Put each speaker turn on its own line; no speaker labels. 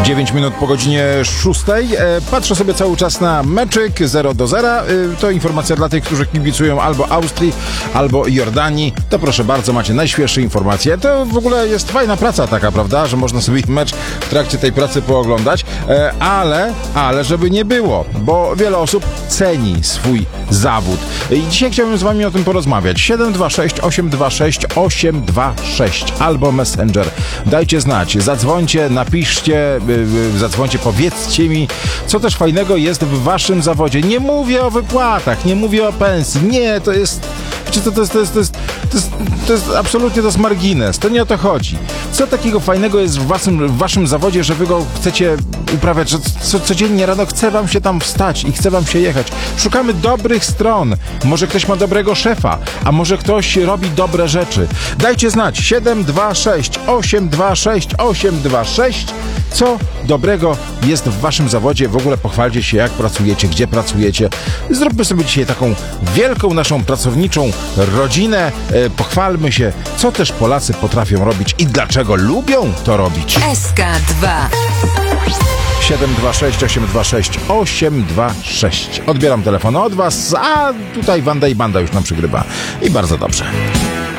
9 minut po godzinie 6. Patrzę sobie cały czas na meczyk 0-0. To informacja dla tych, którzy kibicują albo Austrii, albo Jordanii. To proszę bardzo, macie najświeższe informacje. To w ogóle jest fajna praca taka, prawda, że można sobie mecz w trakcie tej pracy pooglądać. Ale żeby nie było, bo wiele osób ceni swój zawód. I dzisiaj chciałbym z wami o tym porozmawiać. 726 826 826 albo Messenger. Dajcie znać, zadzwońcie, napiszcie, powiedzcie mi, co też fajnego jest w waszym zawodzie. Nie mówię o wypłatach, nie mówię o pensji. Nie, to jest... To jest absolutnie to jest margines. To nie o to chodzi. Co takiego fajnego jest w waszym zawodzie, że wy go chcecie uprawiać, że codziennie rano chce wam się tam wstać i chce wam się jechać. Szukamy dobrych stron. Może ktoś ma dobrego szefa, a może ktoś robi dobre rzeczy. Dajcie znać. 726 826 826. Co dobrego jest w waszym zawodzie? W ogóle pochwalcie się, jak pracujecie, gdzie pracujecie. Zróbmy sobie dzisiaj taką wielką naszą pracowniczą rodzinę. Pochwalmy się, co też Polacy potrafią robić i dlaczego lubią to robić.
SK2
726 826 826. Odbieram telefon od was, a tutaj Wanda i Banda już nam przygrywa. I bardzo dobrze.